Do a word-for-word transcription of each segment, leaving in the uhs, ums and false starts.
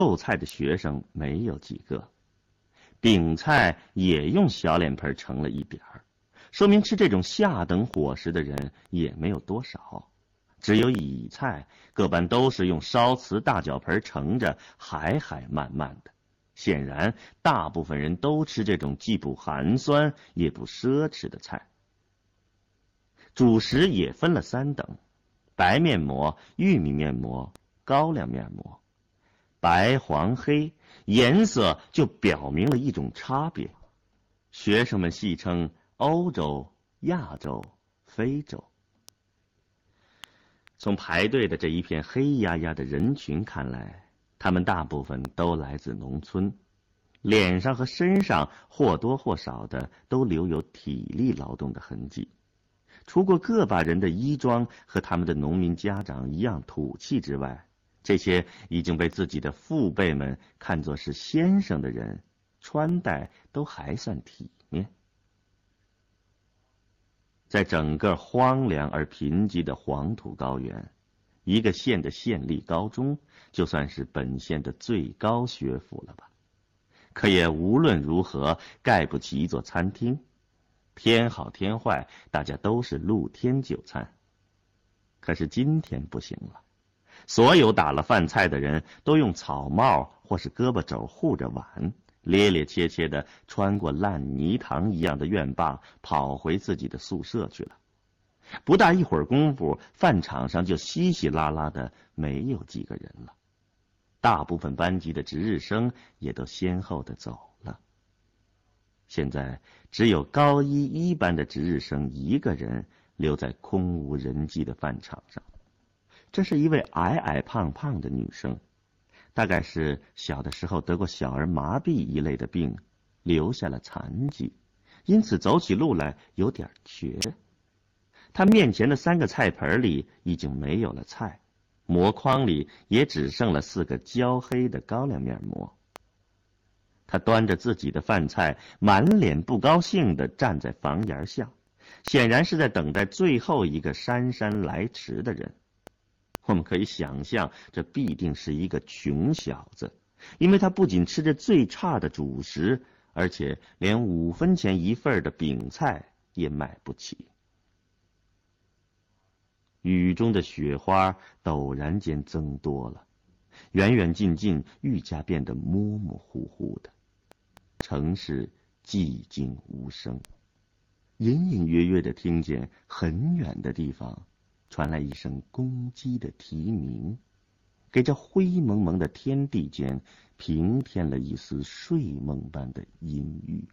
豆菜的学生没有几个，饼菜也用小脸盆盛了一点儿，说明吃这种下等伙食的人也没有多少。只有乙菜各般都是用烧瓷大脚盆盛着，海海漫漫的。显然大部分人都吃这种既不寒酸也不奢侈的菜。主食也分了三等：白面馍、玉米面馍、高粱面馍。白、黄、黑颜色就表明了一种差别。学生们戏称欧洲、亚洲、非洲。从排队的这一片黑压压的人群看来，他们大部分都来自农村，脸上和身上或多或少的都留有体力劳动的痕迹。除过个把人的衣装和他们的农民家长一样土气之外，这些已经被自己的父辈们看作是先生的人，穿戴都还算体面。在整个荒凉而贫瘠的黄土高原，一个县的县立高中就算是本县的最高学府了吧，可也无论如何盖不起一座餐厅。天好天坏，大家都是露天就餐。可是今天不行了，所有打了饭菜的人都用草帽或是胳膊肘护着碗，咧咧切切地穿过烂泥塘一样的院坝，跑回自己的宿舍去了。不大一会儿功夫，饭场上就稀稀拉拉的没有几个人了。大部分班级的值日生也都先后的走了。现在只有高一一班的值日生一个人留在空无人迹的饭场上。这是一位矮矮胖胖的女生，大概是小的时候得过小儿麻痹一类的病，留下了残疾，因此走起路来有点瘸。她面前的三个菜盆里已经没有了菜，馍筐里也只剩了四个焦黑的高粱面馍。她端着自己的饭菜，满脸不高兴地站在房檐下，显然是在等待最后一个姗姗来迟的人。我们可以想象，这必定是一个穷小子，因为他不仅吃着最差的主食，而且连五分钱一份的饼菜也买不起。雨中的雪花陡然间增多了，远远近近愈加变得模模糊糊的。城市寂静无声，隐隐约约地听见很远的地方传来一声公鸡的啼鸣，给这灰蒙蒙的天地间平添了一丝睡梦般的阴郁。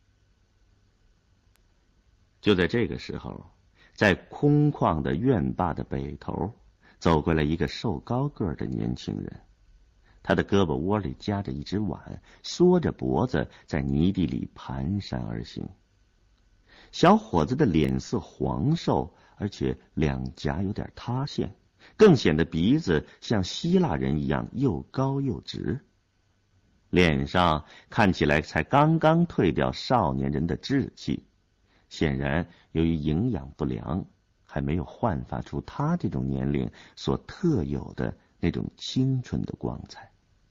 就在这个时候，在空旷的院坝的北头，走过来一个瘦高个儿的年轻人。他的胳膊窝里夹着一只碗，缩着脖子在泥地里蹒跚而行。小伙子的脸色黄瘦，而且两颊有点塌陷，更显得鼻子像希腊人一样又高又直。脸上看起来才刚刚褪掉少年人的稚气，显然由于营养不良，还没有焕发出他这种年龄所特有的那种青春的光彩。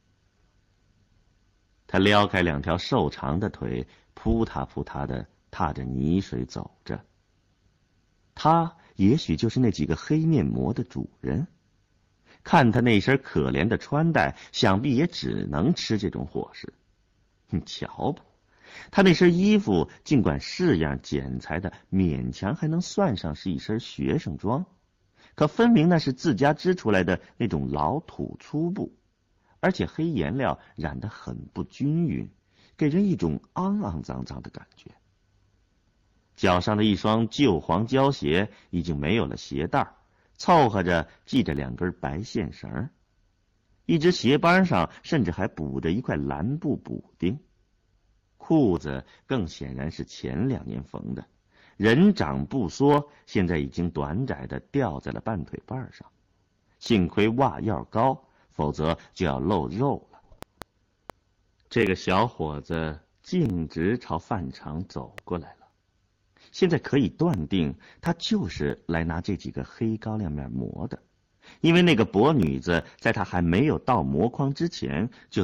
他撩开两条瘦长的腿，扑嗒扑嗒地踏着泥水走着。他也许就是那几个黑面馍的主人。看他那身可怜的穿戴，想必也只能吃这种伙食。你瞧吧，他那身衣服尽管式样剪裁的勉强还能算上是一身学生装，可分明那是自家织出来的那种老土粗布，而且黑颜料染得很不均匀，给人一种肮肮脏脏的感觉。脚上的一双旧黄胶鞋已经没有了鞋带，凑合着系着两根白线绳，一只鞋帮上甚至还补着一块蓝布补丁。裤子更显然是前两年缝的，人长不缩，现在已经短窄的掉在了半腿瓣上。幸亏袜腰高，否则就要露肉了。这个小伙子径直朝饭场走过来了。现在可以断定，他就是来拿这几个黑高粱面馍的， 因为那个跛女子在她还没有到魔框之前就